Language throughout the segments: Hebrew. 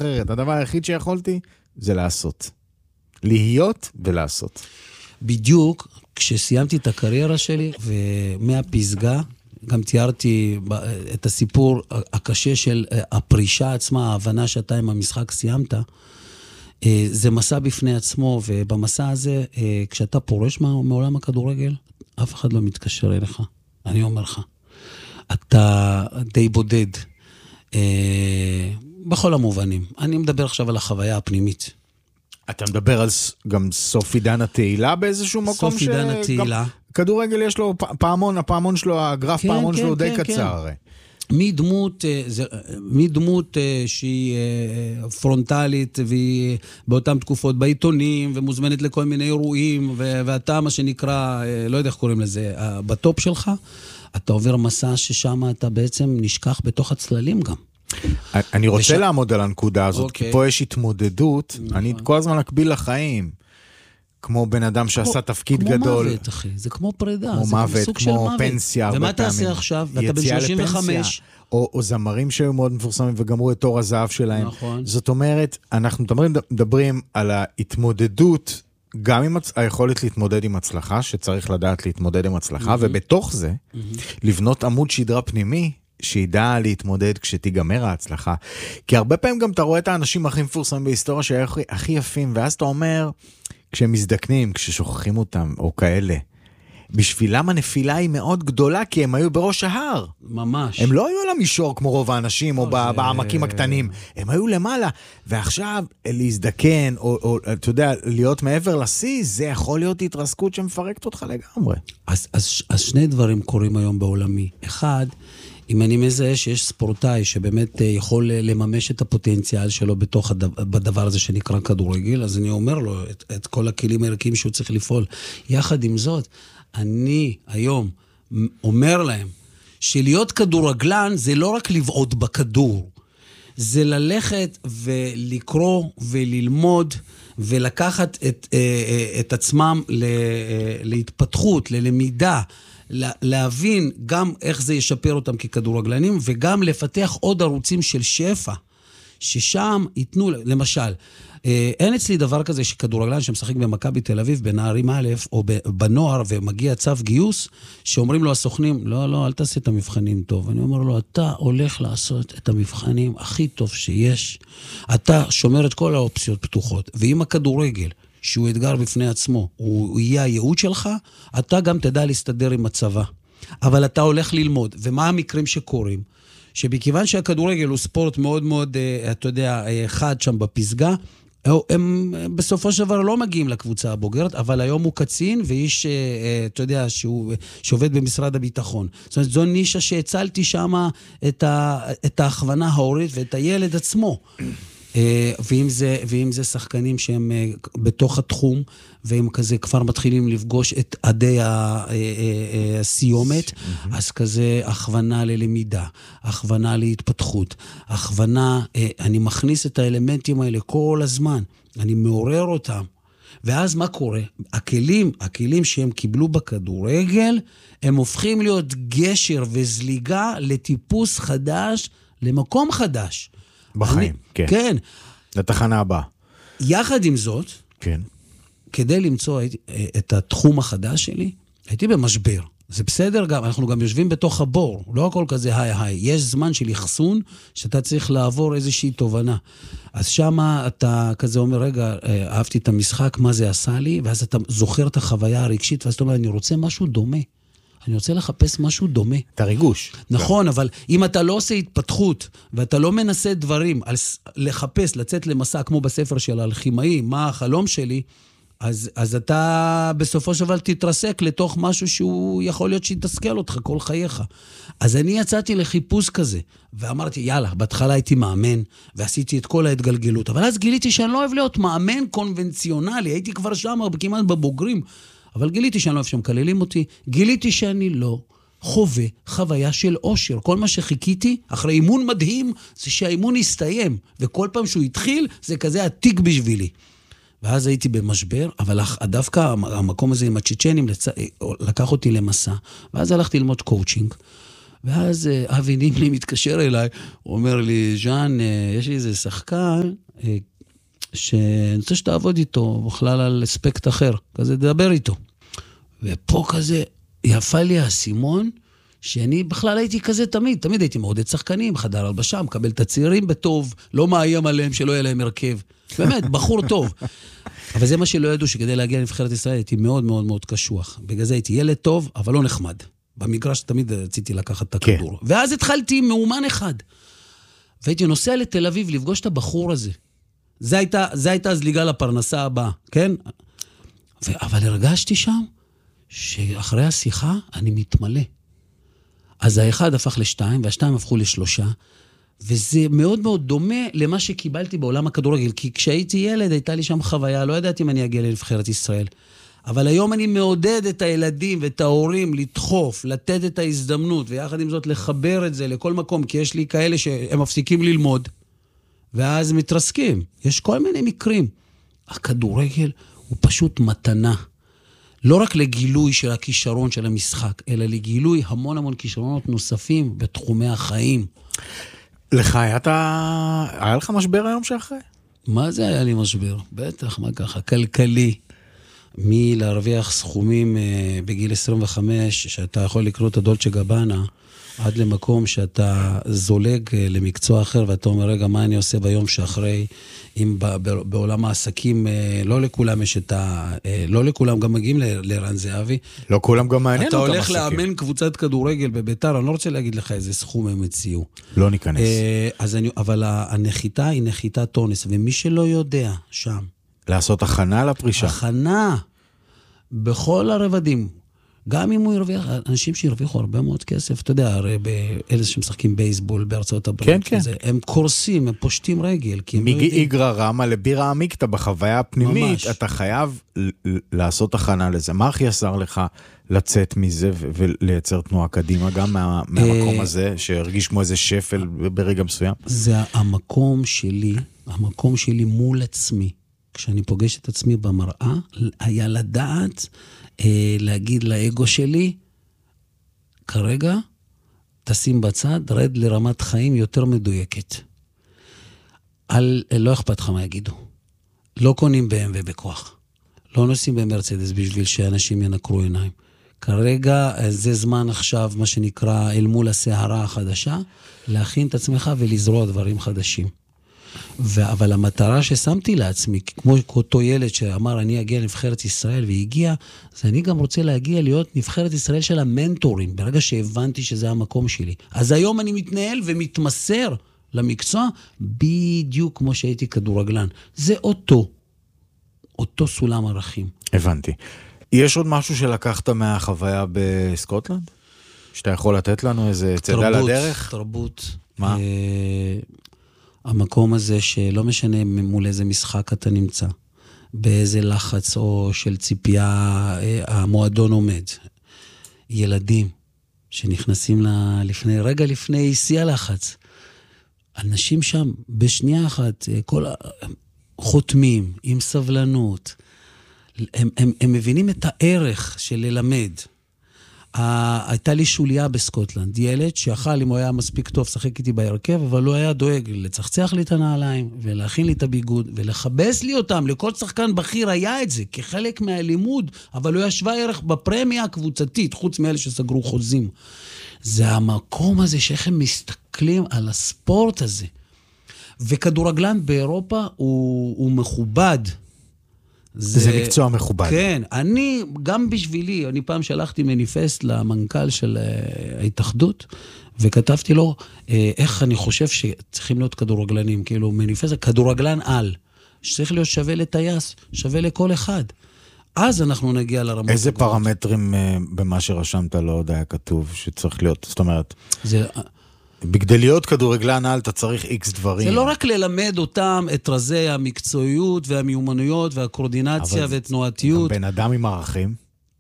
אחרת. הדבר היחיד שיכולתי זה לעשות. להיות ולעשות. בדיוק, כשסיימתי את הקריירה שלי, ומהפסגה, גם תיארתי את הסיפור הקשה של הפרישה עצמה, ההבנה שאתה עם המשחק סיימת, זה מסע בפני עצמו, ובמסע הזה, כשאתה פורש מעולם הכדורגל, אף אחד לא מתקשר אליך. אני אומר לך. אתה די בודד, בכל המובנים. אני מדבר עכשיו על החוויה הפנימית. אתה מדבר על גם סוף עידן התהילה באיזשהו מקום? סוף עידן התהילה. כדורגל יש לו פעמון, הפעמון שלו, הגרף פעמון שלו די קצר. מדמות שהיא פרונטלית, והיא באותן תקופות בעיתונים, ומוזמנת לכל מיני אירועים, ואתה מה שנקרא, לא יודע איך קוראים לזה, בטופ שלך, אתה עובר מסע ששם אתה בעצם נשכח בתוך הצללים גם. אני רוצה לעמוד על הנקודה הזאת, כי פה יש התמודדות, אני כל הזמן אקביל לחיים, כמו בן אדם שעשה תפקיד גדול. כמו מוות, אחי, זה כמו פרידה, כמו מוות, כמו פנסיה. ומה תעשה עכשיו? ואתה בן 35. או זמרים שהיו מאוד מפורסמים וגמרו את תור הזהב שלהם. זאת אומרת, אנחנו מדברים על ההתמודדות, גם עם היכולת להתמודד עם הצלחה, שצריך לדעת להתמודד עם הצלחה, ובתוך זה, לבנות עמוד שדרה פנימי, שידע להתמודד כשתיגמר ההצלחה. כי הרבה פעמים גם אתה רואה את האנשים הכי מפורסמים בהיסטוריה, שהכי יפים, ואז אתה אומר, כשהם מזדקנים, כששוכחים אותם, או כאלה, בשבילם הנפילה היא מאוד גדולה, כי הם היו בראש ההר. ממש. הם לא היו על המישור כמו רוב האנשים, או בעמקים הקטנים. הם היו למעלה. ועכשיו, להזדקן, או אתה יודע, להיות מעבר לשיא, זה יכול להיות התרסקות שמפרקת אותך לגמרי. אז שני דברים קורים היום בעולמי. אחד, אם אני מזהה שיש ספורטאי שבאמת יכול לממש את הפוטנציאל שלו בדבר הזה שנקרא כדורגל, אז אני אומר לו את כל הכלים הערכיים שהוא צריך לפעול. יחד עם זאת, אני היום אומר להם שלהיות כדורגלן זה לא רק לבעוט בכדור, זה ללכת ולקרוא וללמוד ולקחת את עצמם להתפתחות, ללמידה, להבין גם איך זה ישפר אותם ככדורגלנים, וגם לפתח עוד ערוצים של שפע, ששם ייתנו, למשל, אין אצלי דבר כזה שכדורגלן שמשחק במכבי תל אביב, בנערים א' או בנוער, ומגיע צו גיוס, שאומרים לו הסוכנים, לא, אל תעשה את המבחנים טוב. אני אומר לו, אתה הולך לעשות את המבחנים הכי טוב שיש, אתה שומר את כל האופציות פתוחות, ואם הכדורגל, שהוא אתגר בפני עצמו, הוא יהיה הייעוד שלך, אתה גם תדע להסתדר עם הצבא. אבל אתה הולך ללמוד, ומה המקרים שקורים? שבכיוון שהכדורגל הוא ספורט מאוד מאוד, אתה יודע, חד שם בפסגה, הם בסופו של דבר לא מגיעים לקבוצה הבוגרת, אבל היום הוא קצין, ואיש, אתה יודע, שעובד במשרד הביטחון. זאת אומרת, זו נישה שהצלתי שם את ההכוונה ההורית ואת הילד עצמו. ואם זה שחקנים שהם בתוך התחום, והם כזה כבר מתחילים לפגוש את עדי הסיומת, אז כזה הכוונה ללמידה, הכוונה להתפתחות, הכוונה, אני מכניס את האלמנטים האלה כל הזמן, אני מעורר אותם, ואז מה קורה? הכלים שהם קיבלו בכדורגל, הם הופכים להיות גשר וזליגה לטיפוס חדש, למקום חדש. בחיים, כן. כן. לתחנה הבאה. יחד עם זאת, כן. כדי למצוא את התחום החדש שלי, הייתי במשבר. זה בסדר גם, אנחנו גם יושבים בתוך הבור, לא הכל כזה היי. יש זמן של יחסון, שאתה צריך לעבור איזושהי תובנה. אז שמה אתה כזה אומר, רגע, אהבתי את המשחק, מה זה עשה לי? ואז אתה זוכר את החוויה הרגשית, ואז אתה אומר, אני רוצה משהו דומה. אני רוצה לחפש משהו דומה. את הריגוש. נכון, אבל אם אתה לא עושה התפתחות, ואתה לא מנסה דברים, לחפש, לצאת למסע, כמו בספר של האלכימאי, מה החלום שלי, אז אתה בסופו של דבר תתרסק לתוך משהו שהוא יכול להיות שיתסכל אותך כל חייך. אז אני יצאתי לחיפוש כזה, ואמרתי, יאללה, בהתחלה הייתי מאמן, ועשיתי את כל ההתגלגלות, אבל אז גיליתי שאני לא אוהב להיות מאמן קונבנציונלי, הייתי כבר שם כמעט בבוגרים, אבל גיליתי שאני לא אוהב שמקללים אותי, גיליתי שאני לא חווה חוויה של אושר. כל מה שחיכיתי, אחרי אימון מדהים, זה שהאימון יסתיים, וכל פעם שהוא התחיל, זה כזה עתיק בשבילי. ואז הייתי במשבר, אבל דווקא המקום הזה עם הצ'צ'נים לקח אותי למסע, ואז הלכתי ללמוד קואוצ'ינג, ואז אבי נימני מתקשר אליי, הוא אומר לי, ז'אן, יש לי איזה שחקן, שאני רוצה שתעבוד איתו, בכלל על אספקט אחר, כזה תדבר איתו. ופה כזה, יפה לי הסימון, שאני בכלל הייתי כזה תמיד הייתי מעודד שחקנים, חדר הלבשה, מקבל את הצעירים בטוב, לא מאיים עליהם שלא יהיה להם הרכב. באמת, בחור טוב. אבל זה מה שלא ידעו, שכדי להגיע לנבחרת ישראל הייתי מאוד מאוד מאוד קשוח. בגלל זה הייתי ילד טוב, אבל לא נחמד. במגרש תמיד רציתי לקחת את הכדור. ואז התחלתי מאומן אחד. והייתי נוסע לתל אביב לפגוש את הבחור הזה. זה הייתה הזליגה לפרנסה הבאה, כן? אבל הרגשתי שם שאחרי השיחה אני מתמלא. אז האחד הפך לשתיים, והשתיים הפכו לשלושה, וזה מאוד מאוד דומה למה שקיבלתי בעולם הכדורגל, כי כשהייתי ילד הייתה לי שם חוויה, לא ידעתי אם אני אגיע לנבחרת ישראל. אבל היום אני מעודד את הילדים ואת ההורים לדחוף, לתת את ההזדמנות, ויחד עם זאת לחבר את זה לכל מקום, כי יש לי כאלה שהם מפסיקים ללמוד, ואז מתרסקים. יש כל מיני מקרים. הכדורגל הוא פשוט מתנה. לא רק לגילוי של הכישרון של המשחק, אלא לגילוי המון כישרונות נוספים בתחומי החיים. לך היה לך משבר היום שאחרי? מה זה היה לי משבר? בטח, מה ככה? כלכלי. מלהרוויח סכומים בגיל 25, שאתה יכול לקרוא את הדולצ'ה גבאנה, עד למקום שאתה זולג למקצוע אחר, ואתה אומר, רגע, מה אני עושה ביום שאחרי, אם בעולם העסקים, לא לכולם יש את לא לכולם גם מגיעים לרן זהבי. לא כולם גם מעניין אותם עסקים. עסקים. אתה הולך לאמן קבוצת כדורגל בביתר, אני לא רוצה להגיד לך איזה סכום הם הציעו. לא ניכנס. אבל הנחיתה היא נחיתת טונס, ומי שלא יודע שם. לעשות הכנה לפרישה. הכנה, בכל הרבדים. גם אם הוא ירוויח, אנשים שירוויחו הרבה מאוד כסף, אתה יודע, הרי אלה שמשחקים בייסבול בארצות הברית, כן. הם קורסים, הם פושטים רגל. מאיגרא רמא לבירא עמיקתא בחוויה הפנימית, ממש. אתה חייב לעשות הכנה לזה. מה הכי עזר לך לצאת מזה ולייצר תנועה קדימה, גם מהמקום הזה, שהרגיש כמו איזה שפל ברגע מסוים? זה המקום שלי מול עצמי. כשאני פוגש את עצמי במראה, היה לדעת להגיד לאגו שלי, כרגע תשים בצד, רד לרמת חיים יותר מדויקת. לא אכפת לך מה יגידו. לא קונים BMW בכוח. לא נוסעים במרצדס בשביל שאנשים ינקרו עיניים. כרגע זה זמן עכשיו, מה שנקרא, אל מול הסערה החדשה, להכין את עצמך ולזרוע דברים חדשים. אבל המטרה ששמתי לעצמי, כמו אותו ילד שאמר אני אגיע לנבחרת ישראל והגיע, אז אני גם רוצה להגיע להיות נבחרת ישראל של המנטורים, ברגע שהבנתי שזה המקום שלי. אז היום אני מתנהל ומתמסר למקצוע, בדיוק כמו שהייתי כדורגלן. זה אותו סולם ערכים. הבנתי. יש עוד משהו שלקחת מהחוויה בסקוטלנד? שאתה יכול לתת לנו איזה צדה לדרך? תרבות. מה? המקום הזה שלא משנה מול איזה משחק אתה נמצא, באיזה לחץ או של ציפייה המועדון עומד. ילדים שנכנסים רגע לפני שיא הלחץ. אנשים שם בשנייה אחת, חותמים עם סבלנות. הם מבינים את הערך של ללמד. הייתה לי שוליה בסקוטלנד, ילד שיכל, אם הוא היה מספיק טוב, שחק איתי בהרכב, אבל לא היה דואג לצחצח לי את הנעליים, ולהכין לי את הביגוד, ולחבס לי אותם. לכל שחקן בכיר היה את זה, כחלק מהלימוד, אבל לא ישבה ערך בפרמיה הקבוצתית, חוץ מאלה שסגרו חוזים. זה המקום הזה שאיך הם מסתכלים על הספורט הזה. וכדורגלן באירופה הוא מכובד. זה מקצוע מכובד. כן, גם בשבילי, אני פעם שלחתי מניפסט למנכ"ל של ההתאחדות, וכתבתי לו איך אני חושב שצריכים להיות כדורגלנים, כאילו מניפסט, כדורגלן על, שצריך להיות שווה לטייס, שווה לכל אחד. אז אנחנו נגיע לרמות. איזה פרמטרים במה שרשמת לא עוד היה כתוב שצריך להיות, זאת אומרת, בגדי להיות כדורגלן על, אתה צריך איקס דברים. זה לא רק ללמד אותם את רזי המקצועיות והמיומנויות והקורדינציה ותנועתיות. בן אדם עם ערכים.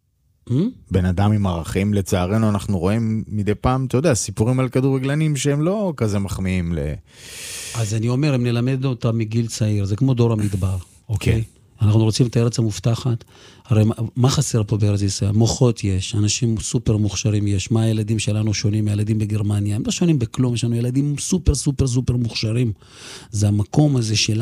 בן אדם עם ערכים, לצערנו אנחנו רואים מדי פעם, אתה יודע, סיפורים על כדורגלנים שהם לא כזה מחמיאים אז אני אומר, אם נלמד אותם מגיל צעיר, זה כמו דור המדבר, אוקיי? אנחנו רוצים את הארץ המובטחת. הרי מה חסר פה בארץ ישראל? מוחות יש, אנשים סופר מוכשרים יש. מה הילדים שלנו שונים מהילדים בגרמניה? הם לא שונים בכלום, יש לנו ילדים סופר מוכשרים. זה המקום הזה שלנו.